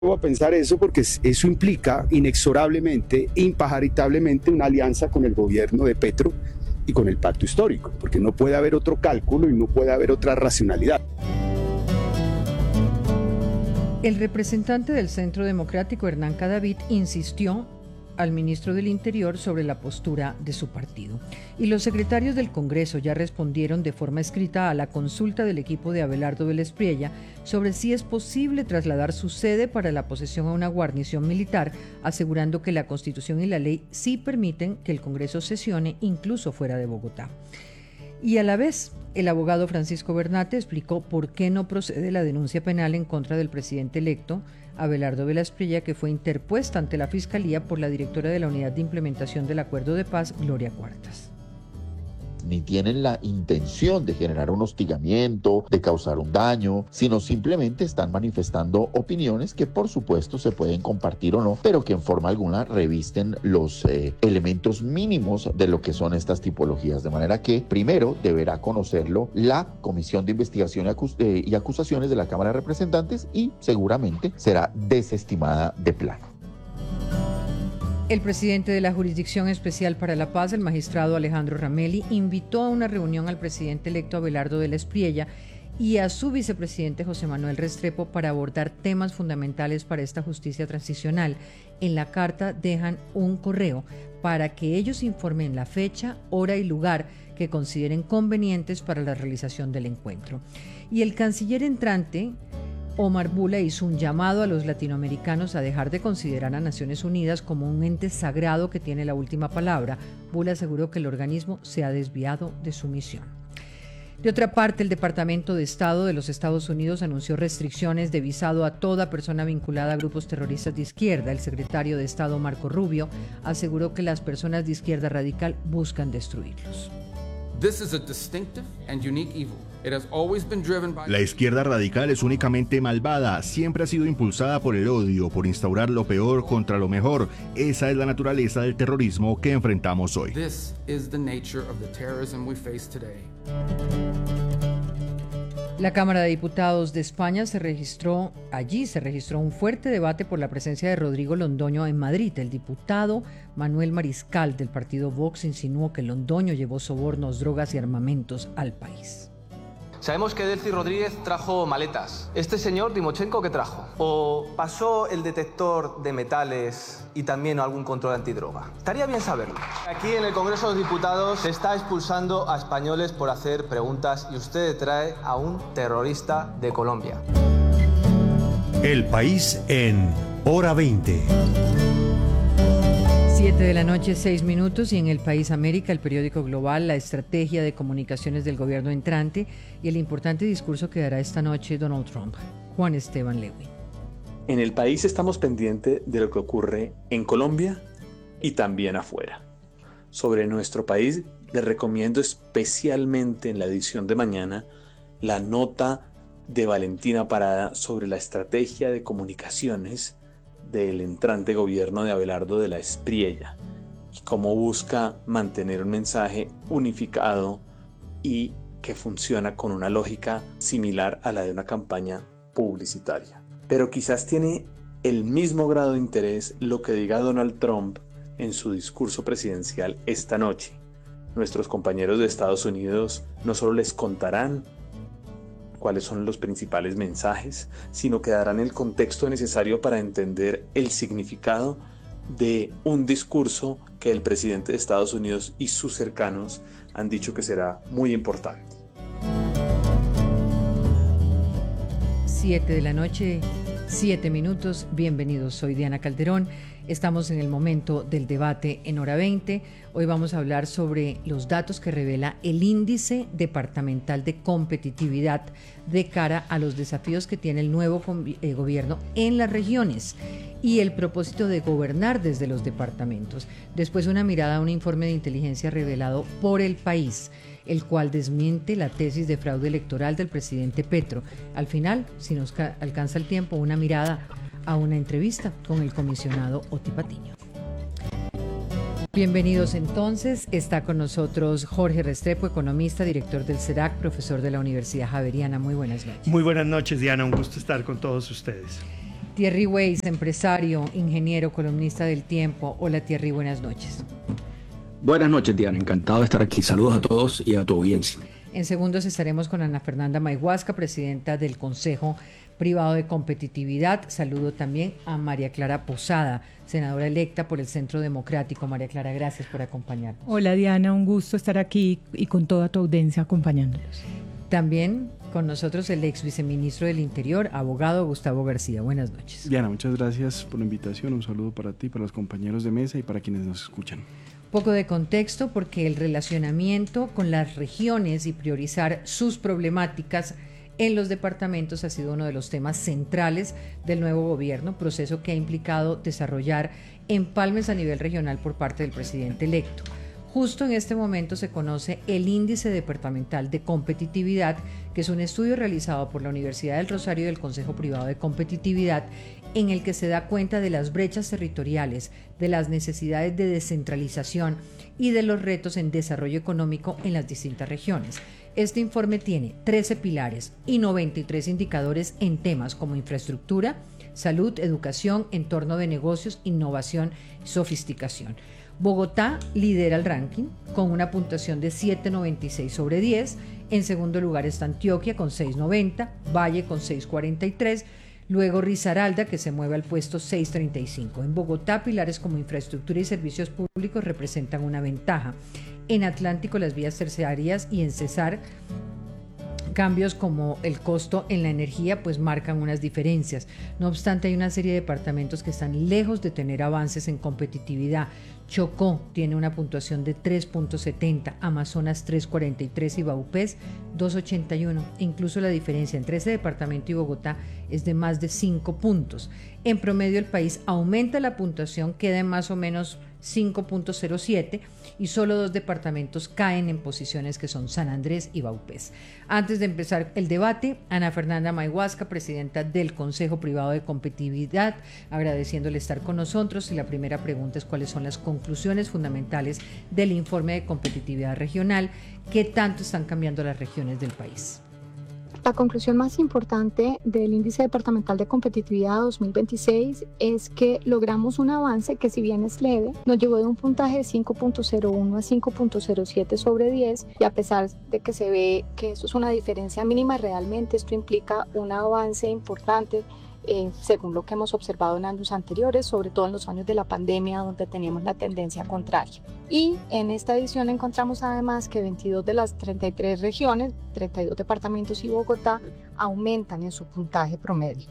a pensar eso porque eso implica inexorablemente, impatritablemente una alianza con el gobierno de Petro y con el pacto histórico, porque no puede haber otro cálculo y no puede haber otra racionalidad. El representante del Centro Democrático, Hernán Cadavid, insistió al ministro del Interior sobre la postura de su partido. Y los secretarios del Congreso ya respondieron de forma escrita a la consulta del equipo de Abelardo Vélez Priella sobre si es posible trasladar su sede para la posesión a una guarnición militar, asegurando que la Constitución y la ley sí permiten que el Congreso sesione incluso fuera de Bogotá. Y a la vez, el abogado Francisco Bernate explicó por qué no procede la denuncia penal en contra del presidente electo, Abelardo Vélez Priella, que fue interpuesta ante la Fiscalía por la directora de la Unidad de Implementación del Acuerdo de Paz, Gloria Cuartas. Ni tienen la intención de generar un hostigamiento, de causar un daño, sino simplemente están manifestando opiniones que por supuesto se pueden compartir o no, pero que en forma alguna revisten los elementos mínimos de lo que son estas tipologías. De manera que primero deberá conocerlo la Comisión de Investigación y Acusaciones de la Cámara de Representantes y seguramente será desestimada de plano. El presidente de la Jurisdicción Especial para la Paz, el magistrado Alejandro Ramelli, invitó a una reunión al presidente electo Abelardo Vélez Priella y a su vicepresidente José Manuel Restrepo para abordar temas fundamentales para esta justicia transicional. En la carta dejan un correo para que ellos informen la fecha, hora y lugar que consideren convenientes para la realización del encuentro. Y el canciller entrante, Omar Bula, hizo un llamado a los latinoamericanos a dejar de considerar a Naciones Unidas como un ente sagrado que tiene la última palabra. Bula aseguró que el organismo se ha desviado de su misión. De otra parte, el Departamento de Estado de los Estados Unidos anunció restricciones de visado a toda persona vinculada a grupos terroristas de izquierda. El secretario de Estado, Marco Rubio, aseguró que las personas de izquierda radical buscan destruirlos. La izquierda radical es únicamente malvada, siempre ha sido impulsada por el odio, por instaurar lo peor contra lo mejor. Esa es la naturaleza del terrorismo que enfrentamos hoy. La Cámara de Diputados de España se registró un fuerte debate por la presencia de Rodrigo Londoño en Madrid. El diputado Manuel Mariscal del partido Vox insinuó que Londoño llevó sobornos, drogas y armamentos al país. Sabemos que Delcy Rodríguez trajo maletas. ¿Este señor, Timochenko, qué trajo? ¿O pasó el detector de metales y también algún control antidroga? Estaría bien saberlo. Aquí en el Congreso de los Diputados se está expulsando a españoles por hacer preguntas y usted trae a un terrorista de Colombia. El País en Hora 20. 7 de la noche, 6 minutos, y en El País América, el periódico global, la estrategia de comunicaciones del gobierno entrante y el importante discurso que dará esta noche Donald Trump. Juan Esteban Lewin. En El País estamos pendientes de lo que ocurre en Colombia y también afuera. Sobre nuestro país, les recomiendo especialmente en la edición de mañana la nota de Valentina Parada sobre la estrategia de comunicaciones del entrante gobierno de Abelardo de la Espriella y cómo busca mantener un mensaje unificado y que funciona con una lógica similar a la de una campaña publicitaria. Pero quizás tiene el mismo grado de interés lo que diga Donald Trump en su discurso presidencial esta noche. Nuestros compañeros de Estados Unidos no solo les contarán cuáles son los principales mensajes, sino que darán el contexto necesario para entender el significado de un discurso que el presidente de Estados Unidos y sus cercanos han dicho que será muy importante. 7 de la noche, 7 minutos. Bienvenidos, soy Diana Calderón. Estamos en el momento del debate en Hora 20. Hoy vamos a hablar sobre los datos que revela el Índice Departamental de Competitividad de cara a los desafíos que tiene el nuevo gobierno en las regiones y el propósito de gobernar desde los departamentos. Después una mirada a un informe de inteligencia revelado por El País, el cual desmiente la tesis de fraude electoral del presidente Petro. Al final, si nos alcanza el tiempo, una mirada a una entrevista con el comisionado Oti Patiño. Bienvenidos entonces, está con nosotros Jorge Restrepo, economista, director del CEDAC, profesor de la Universidad Javeriana. Muy buenas noches. Muy buenas noches, Diana, un gusto estar con todos ustedes. Thierry Weiss, empresario, ingeniero, columnista del Tiempo. Hola Thierry, buenas noches. Buenas noches, Diana, encantado de estar aquí. Saludos a todos y a tu audiencia. En segundos estaremos con Ana Fernanda Mayhuasca, presidenta del Consejo Privado de Competitividad. Saludo también a María Clara Posada, senadora electa por el Centro Democrático. María Clara, gracias por acompañarnos. Hola Diana, un gusto estar aquí y con toda tu audiencia acompañándolos. También con nosotros el ex viceministro del Interior, abogado Gustavo García. Buenas noches. Diana, muchas gracias por la invitación. Un saludo para ti, para los compañeros de mesa y para quienes nos escuchan. Poco de contexto porque el relacionamiento con las regiones y priorizar sus problemáticas en los departamentos ha sido uno de los temas centrales del nuevo gobierno, proceso que ha implicado desarrollar empalmes a nivel regional por parte del presidente electo. Justo en este momento se conoce el Índice Departamental de Competitividad, que es un estudio realizado por la Universidad del Rosario y el Consejo Privado de Competitividad, en el que se da cuenta de las brechas territoriales, de las necesidades de descentralización y de los retos en desarrollo económico en las distintas regiones. Este informe tiene 13 pilares y 93 indicadores en temas como infraestructura, salud, educación, entorno de negocios, innovación y sofisticación. Bogotá lidera el ranking con una puntuación de 7.96 sobre 10. En segundo lugar está Antioquia con 6.90, Valle con 6.43, luego Risaralda, que se mueve al puesto 6.35. En Bogotá, pilares como infraestructura y servicios públicos representan una ventaja. En Atlántico, las vías terciarias, y en Cesar, cambios como el costo en la energía pues marcan unas diferencias. No obstante, hay una serie de departamentos que están lejos de tener avances en competitividad. Chocó tiene una puntuación de 3.70, Amazonas 3.43 y Vaupés 2.81. Incluso la diferencia entre ese departamento y Bogotá es de más de 5 puntos. En promedio el país aumenta la puntuación, queda en más o menos 5.07 y solo 2 departamentos caen en posiciones, que son San Andrés y Vaupés. Antes de empezar el debate, Ana Fernanda Mayhuasca, presidenta del Consejo Privado de Competitividad, agradeciéndole estar con nosotros, y la primera pregunta es: ¿cuáles son las conclusiones fundamentales del informe de competitividad regional? ¿Qué tanto están cambiando las regiones del país? La conclusión más importante del Índice Departamental de Competitividad 2026 es que logramos un avance que, si bien es leve, nos llevó de un puntaje de 5.01 a 5.07 sobre 10, y a pesar de que se ve que eso es una diferencia mínima, realmente esto implica un avance importante según lo que hemos observado en años anteriores, sobre todo en los años de la pandemia, donde teníamos la tendencia contraria. Y en esta edición encontramos además que 22 de las 33 regiones, 32 departamentos y Bogotá, aumentan en su puntaje promedio.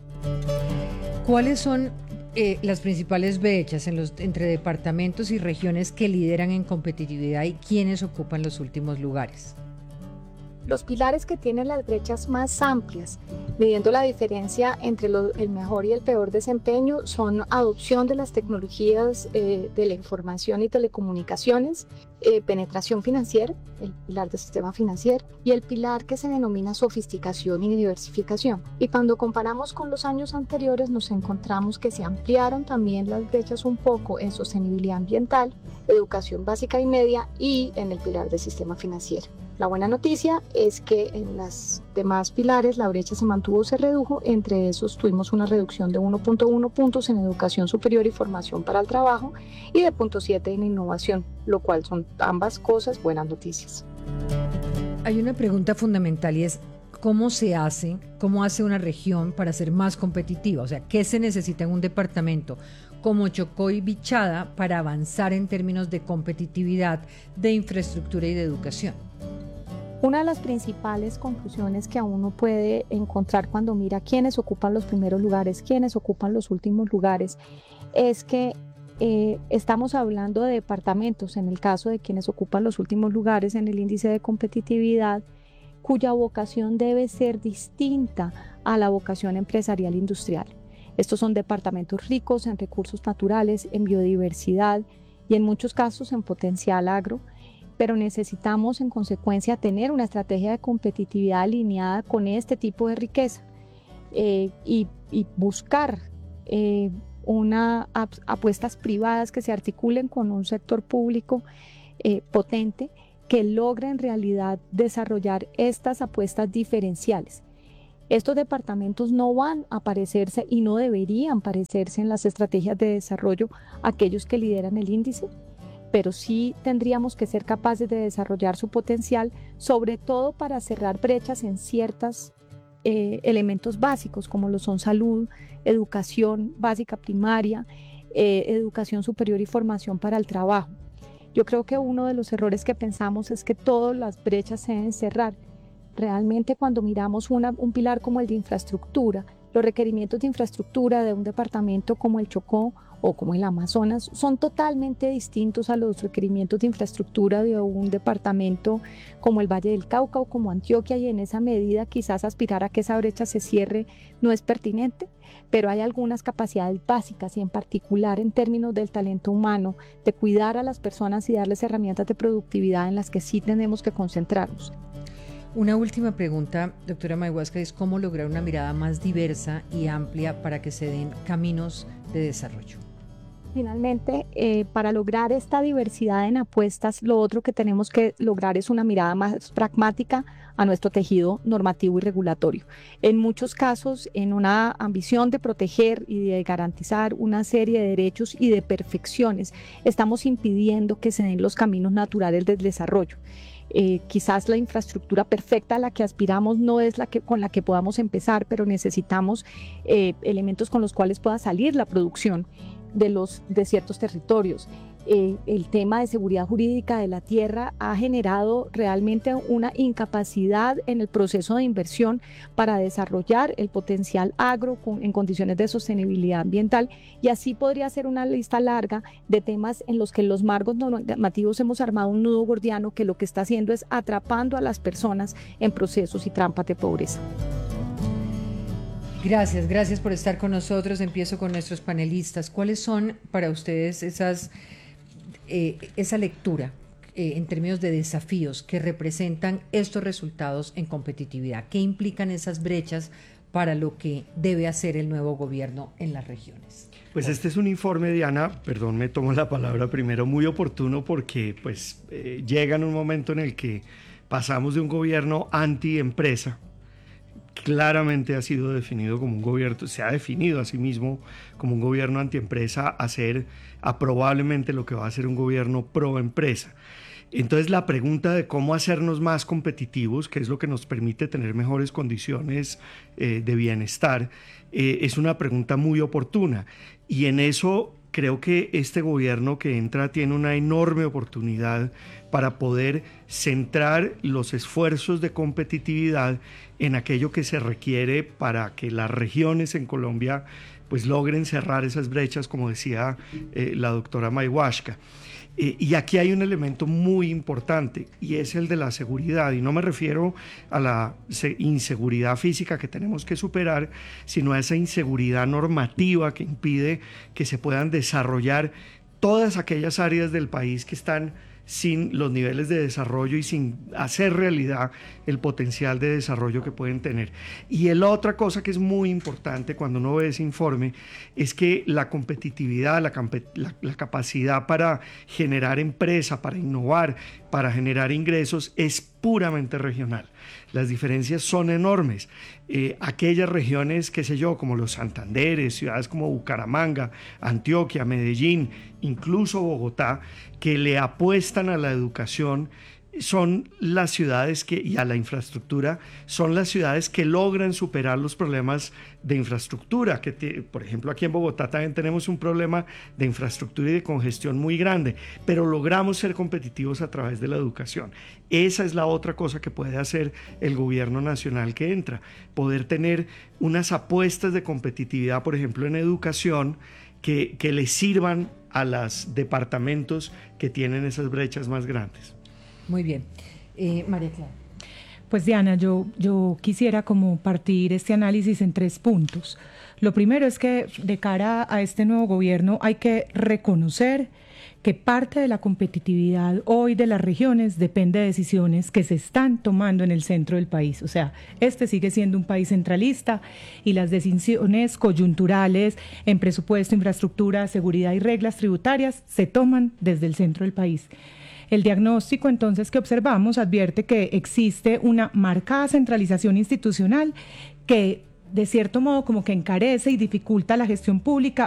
¿Cuáles son las principales brechas entre departamentos y regiones que lideran en competitividad y quiénes ocupan los últimos lugares? Los pilares que tienen las brechas más amplias, midiendo la diferencia entre el mejor y el peor desempeño, son adopción de las tecnologías de la información y telecomunicaciones, penetración financiera, el pilar del sistema financiero, y el pilar que se denomina sofisticación y diversificación. Y cuando comparamos con los años anteriores, nos encontramos que se ampliaron también las brechas un poco en sostenibilidad ambiental, educación básica y media, y en el pilar del sistema financiero. La buena noticia es que en los demás pilares la brecha se mantuvo o se redujo. Entre esos tuvimos una reducción de 1.1 puntos en educación superior y formación para el trabajo, y de 0.7 en innovación, lo cual son ambas cosas buenas noticias. Hay una pregunta fundamental, y es: ¿cómo hace una región para ser más competitiva? O sea, ¿qué se necesita en un departamento como Chocó y Bichada para avanzar en términos de competitividad, de infraestructura y de educación? Una de las principales conclusiones que uno puede encontrar cuando mira quiénes ocupan los primeros lugares, quiénes ocupan los últimos lugares, es que estamos hablando de departamentos, en el caso de quienes ocupan los últimos lugares en el índice de competitividad, cuya vocación debe ser distinta a la vocación empresarial e industrial. Estos son departamentos ricos en recursos naturales, en biodiversidad y en muchos casos en potencial agro, pero necesitamos en consecuencia tener una estrategia de competitividad alineada con este tipo de riqueza y buscar apuestas privadas que se articulen con un sector público potente, que logre en realidad desarrollar estas apuestas diferenciales. Estos departamentos no van a parecerse y no deberían parecerse en las estrategias de desarrollo aquellos que lideran el índice, pero sí tendríamos que ser capaces de desarrollar su potencial, sobre todo para cerrar brechas en ciertos elementos básicos, como lo son salud, educación básica primaria, educación superior y formación para el trabajo. Yo creo que uno de los errores que pensamos es que todas las brechas se deben cerrar. Realmente, cuando miramos un pilar como el de infraestructura, los requerimientos de infraestructura de un departamento como el Chocó o como el Amazonas son totalmente distintos a los requerimientos de infraestructura de un departamento como el Valle del Cauca o como Antioquia, y en esa medida quizás aspirar a que esa brecha se cierre no es pertinente, pero hay algunas capacidades básicas, y en particular en términos del talento humano, de cuidar a las personas y darles herramientas de productividad en las que sí tenemos que concentrarnos. Una última pregunta, doctora Mayhuasca, es cómo lograr una mirada más diversa y amplia para que se den caminos de desarrollo. Finalmente, para lograr esta diversidad en apuestas, lo otro que tenemos que lograr es una mirada más pragmática a nuestro tejido normativo y regulatorio. En muchos casos, en una ambición de proteger y de garantizar una serie de derechos y de perfecciones, estamos impidiendo que se den los caminos naturales del desarrollo. Quizás la infraestructura perfecta a la que aspiramos no es con la que podamos empezar, pero necesitamos elementos con los cuales pueda salir la producción de ciertos territorios. El tema de seguridad jurídica de la tierra ha generado realmente una incapacidad en el proceso de inversión para desarrollar el potencial agro en condiciones de sostenibilidad ambiental, y así podría ser una lista larga de temas en los que los marcos normativos hemos armado un nudo gordiano que lo que está haciendo es atrapando a las personas en procesos y trampas de pobreza. Gracias por estar con nosotros. Empiezo con nuestros panelistas. ¿Cuáles son para ustedes esa lectura en términos de desafíos que representan estos resultados en competitividad? ¿Qué implican esas brechas para lo que debe hacer el nuevo gobierno en las regiones? Pues este es un informe, Diana, perdón, me tomo la palabra primero, muy oportuno porque llega en un momento en el que pasamos de un gobierno anti-empresa, claramente ha sido definido como un gobierno, se ha definido a sí mismo como un gobierno antiempresa, a probablemente lo que va a ser un gobierno pro-empresa. Entonces la pregunta de cómo hacernos más competitivos, que es lo que nos permite tener mejores condiciones de bienestar, es una pregunta muy oportuna, y en eso creo que este gobierno que entra tiene una enorme oportunidad para poder centrar los esfuerzos de competitividad en aquello que se requiere para que las regiones en Colombia logren cerrar esas brechas, como decía la doctora Mayhuasca. Y aquí hay un elemento muy importante, y es el de la seguridad, y no me refiero a la inseguridad física que tenemos que superar, sino a esa inseguridad normativa que impide que se puedan desarrollar todas aquellas áreas del país que están sin los niveles de desarrollo y sin hacer realidad el potencial de desarrollo que pueden tener. Y la otra cosa que es muy importante cuando uno ve ese informe es que la competitividad, la capacidad para generar empresa, para innovar, para generar ingresos es puramente regional. Las diferencias son enormes. Aquellas regiones, qué sé yo, como los Santanderes, ciudades como Bucaramanga, Antioquia, Medellín, incluso Bogotá, que le apuestan a la educación, son las ciudades y a la infraestructura, son las ciudades que logran superar los problemas de infraestructura, por ejemplo aquí en Bogotá también tenemos un problema de infraestructura y de congestión muy grande, pero logramos ser competitivos a través de la educación. Esa es la otra cosa que puede hacer el gobierno nacional que entra, poder tener unas apuestas de competitividad, por ejemplo en educación, que le sirvan a los departamentos que tienen esas brechas más grandes. Muy bien. María Clara. Pues Diana, yo quisiera como partir este análisis en 3 puntos. Lo primero es que de cara a este nuevo gobierno hay que reconocer que parte de la competitividad hoy de las regiones depende de decisiones que se están tomando en el centro del país. O sea, este sigue siendo un país centralista y las decisiones coyunturales en presupuesto, infraestructura, seguridad y reglas tributarias se toman desde el centro del país. El diagnóstico entonces que observamos advierte que existe una marcada centralización institucional que de cierto modo como que encarece y dificulta la gestión pública